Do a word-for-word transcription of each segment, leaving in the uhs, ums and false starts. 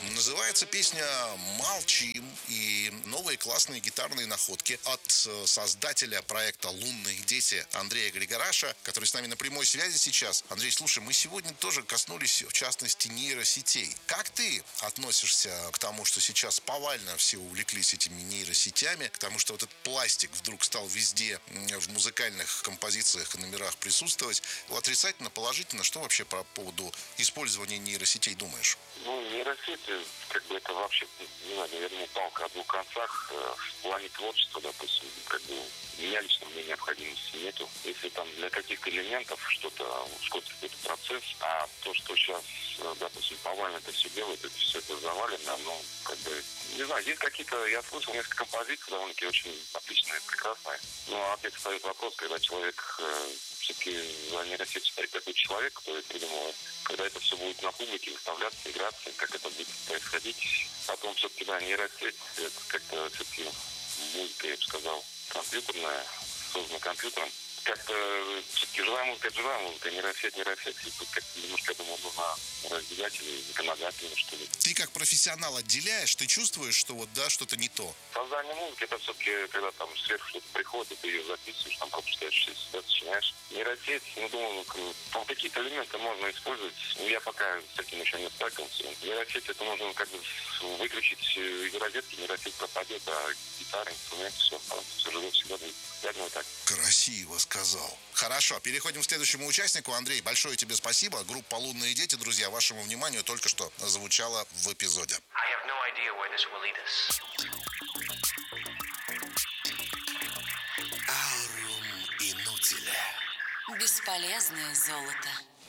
Называется песня «Молчим». И новые классные гитарные находки от создателя проекта «Лунные дети» Андрея Григораша, который с нами на прямой связи сейчас. Андрей, слушай, мы сегодня тоже коснулись, в частности, нейросетей. Как ты относишься к тому, что сейчас повально все увлеклись этими нейросетями, к тому, что вот этот пластик вдруг стал везде в музыкальных композициях и номерах присутствовать? Отрицательно, положительно? Что вообще по поводу использования нейросетей думаешь? Ну, нейросети, как бы это вообще, не знаю, наверное, палка о двух концах. В плане творчества, допустим, как бы у меня лично мне необходимости нету. Если там для каких-то элементов что-то, ускорить какой-то процесс, а то, что сейчас, допустим, повально это все делает, это все это завалено, ну, как бы, не знаю, есть какие-то, я слышал несколько композиций, довольно-таки очень отличные, прекрасные. Но опять встает вопрос, когда человек э, все-таки за нейросеть стоит такой человек, кто это придумал, когда это все будет на публике выставляться, играться, как это будет происходить. Потом все-таки, да, нейросеть, это как-то все-таки музыка, я бы сказал, компьютерная, создана компьютером. Как-то все-таки живая музыка, это живая музыка, нейросеть, нейросеть. И тут как-то немножко, я думаю, нужно разделять или законодательно, что ли. Ты как профессионал отделяешь, ты чувствуешь, что вот, да, что-то не то? Создание музыки, это все-таки, когда там сверху что-то приходит, ты ее записываешь, там просто читаешь, себя сочиняешь. Нейросеть, ну, думаю, ну, какие-то элементы можно использовать. Ну, я пока с этим еще не сталкивался. Нейросеть, это нужно как бы выключить из розетки, нейросеть пропадет, а гитара, инструмент, все, все живет, всегда будет. Я думаю, так. Красиво сказал. Хорошо, переходим к следующему участнику. Андрей, большое тебе спасибо. Группа «Лунные дети», друзья, вашему вниманию только что звучала в эпизоде. Аурум Инутиля. Бесполезное золото.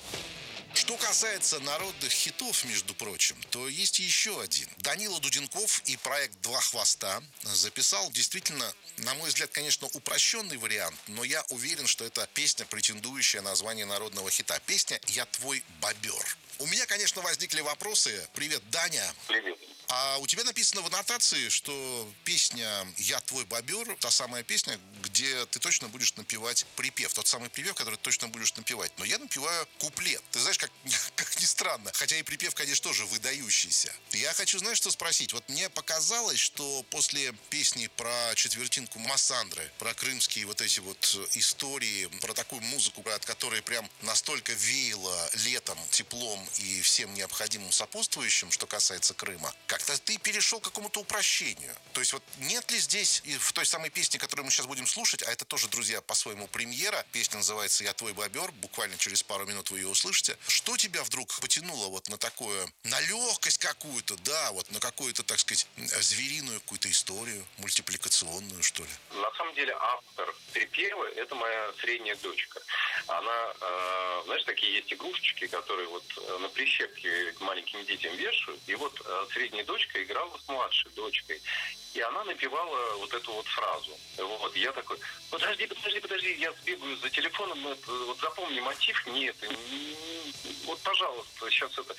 Что касается народных хитов, между прочим, то есть еще один. Данила Дуденков и проект «Два хвоста» записал действительно, на мой взгляд, конечно, упрощенный вариант, но я уверен, что это песня, претендующая на звание народного хита. Песня «Я твой бобер». У меня, конечно, возникли вопросы. Привет, Даня. Привет. А у тебя написано в аннотации, что песня «Я твой бобер» та самая песня, где ты точно будешь напевать припев. Тот самый припев, который ты точно будешь напевать. Но я напеваю куплет. Ты знаешь, как, как ни странно. Хотя и припев, конечно, тоже выдающийся. Я хочу, знаешь, что спросить? Вот мне показалось, что после песни про четвертинку Массандры, про крымские вот эти вот истории, про такую музыку, от которой прям настолько веяло летом, теплом и всем необходимым сопутствующим, что касается Крыма, как-то ты перешел к какому-то упрощению. То есть вот нет ли здесь, и в той самой песне, которую мы сейчас будем слушать, а это тоже, друзья, по-своему премьера, песня называется «Я твой бобер», буквально через пару минут вы ее услышите, что тебя вдруг потянуло вот на такое, на легкость какую-то, да, вот на какую-то, так сказать, звериную какую-то историю, мультипликационную, что ли? На самом деле автор припева – это моя средняя дочка. Она, э, знаешь, такие есть игрушечки, которые вот на прищепке к маленьким детям вешают, и вот э, средняя дочка играла с младшей дочкой. И она напевала вот эту вот фразу. Вот, я такой, подожди, подожди, подожди, я сбегаю за телефоном, это, вот запомни мотив, нет, не, вот, пожалуйста, сейчас это...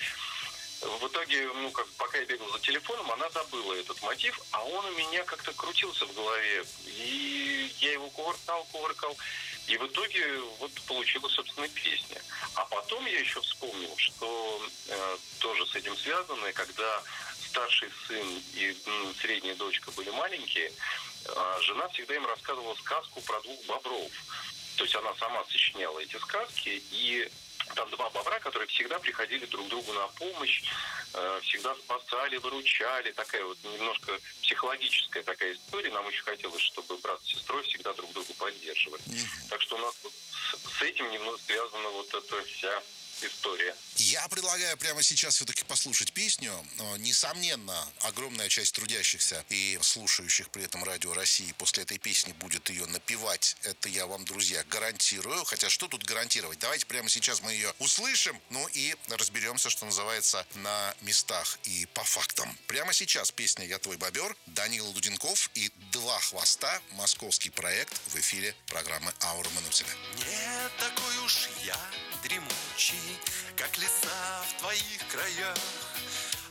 В итоге, ну, как пока я бегал за телефоном, она забыла этот мотив, а он у меня как-то крутился в голове. И я его кувыркал, кувыркал. И в итоге вот получилась, собственно, песня. А потом я еще вспомнил, что э, тоже с этим связано, когда старший сын и м, средняя дочка были маленькие, э, жена всегда им рассказывала сказку про двух бобров. То есть она сама сочиняла эти сказки, и там два бобра, которые всегда приходили друг другу на помощь, э, всегда спасали, выручали. Такая вот немножко психологическая такая история. Нам очень хотелось, чтобы брат с сестрой всегда друг друга поддерживали. Mm-hmm. Так что у нас вот с, с этим немного связана вот эта вся история. Я предлагаю прямо сейчас все-таки послушать песню. Несомненно, огромная часть трудящихся и слушающих при этом Радио России после этой песни будет ее напевать. Это я вам, друзья, гарантирую. Хотя что тут гарантировать? Давайте прямо сейчас мы ее услышим, ну и разберемся, что называется, на местах и по фактам. Прямо сейчас песня «Я твой бобер», Данила Дуденков и «Два хвоста», московский проект в эфире программы «Аурум Инутиля». Не такой уж я дремучий, как леса в твоих краях,